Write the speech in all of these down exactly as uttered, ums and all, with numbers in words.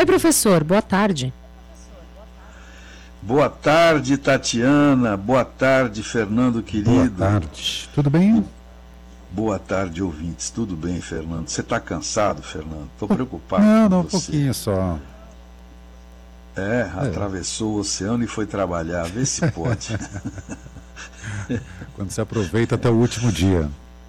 Oi, professor, boa tarde. Boa tarde, Tatiana. Boa tarde, Fernando querido. Boa tarde. Tudo bem? Boa tarde, ouvintes. Tudo bem, Fernando? Você está cansado, Fernando? Estou preocupado não, com não, você. um pouquinho só. É, atravessou o oceano e foi trabalhar. Vê se pode. Quando você aproveita até o último dia.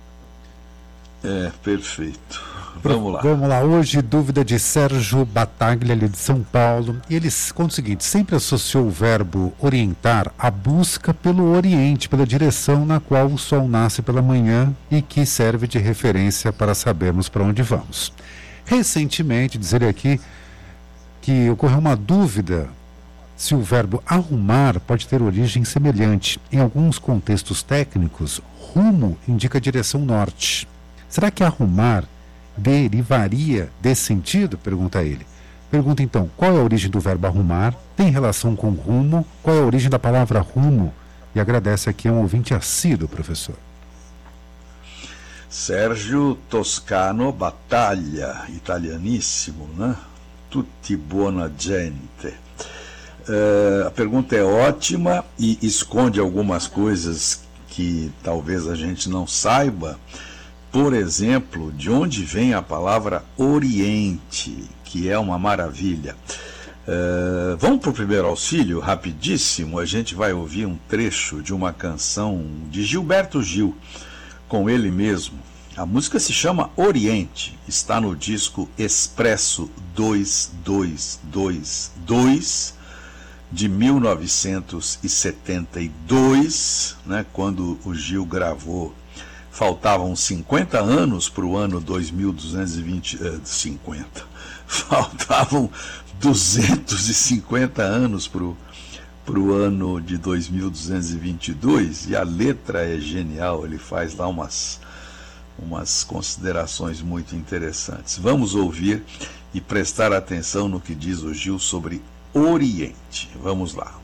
É, perfeito. Vamos lá. Vamos lá. Hoje, dúvida de Sérgio Bataglia, ali de São Paulo. E ele conta o seguinte: sempre associou o verbo orientar à busca pelo oriente, pela direção na qual o sol nasce pela manhã e que serve de referência para sabermos para onde vamos. Recentemente, diz ele aqui, que ocorreu uma dúvida se o verbo arrumar pode ter origem semelhante. Em alguns contextos técnicos, rumo indica direção norte. Será que arrumar derivaria desse sentido? Pergunta ele. Pergunta então, qual é a origem do verbo arrumar? Tem relação com rumo? Qual é a origem da palavra rumo? E agradece aqui a um ouvinte assíduo, professor. Sérgio Toscano Battaglia, italianíssimo, né? Tutti buona gente. Uh, a pergunta é ótima e esconde algumas coisas que talvez a gente não saiba. Por exemplo, de onde vem a palavra Oriente, que é uma maravilha. Uh, vamos para o primeiro auxílio, rapidíssimo. A gente vai ouvir um trecho de uma canção de Gilberto Gil, com ele mesmo. A música se chama Oriente, está no disco Expresso dois dois dois dois, de mil novecentos e setenta e dois, né, quando o Gil gravou. Faltavam cinquenta anos para o ano dois mil duzentos e vinte, eh, cinquenta, faltavam duzentos e cinquenta anos para o ano de dois mil duzentos e vinte e dois, e a letra é genial, ele faz lá umas, umas considerações muito interessantes. Vamos ouvir e prestar atenção no que diz o Gil sobre Oriente. Vamos lá.